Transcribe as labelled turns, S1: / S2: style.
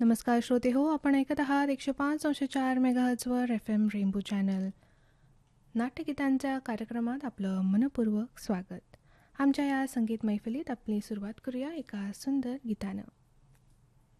S1: नमस्कार श्रोते हो, आपण ऐकत आहात 105.4 मेगाहर्ट्झवर FM रेनबो चॅनल. नाट्यगीतांच्या कार्यक्रमात आपलं मनपूर्वक स्वागत. आमच्या या संगीत मैफिलीत आपली सुरुवात करूया एका सुंदर गीतानं.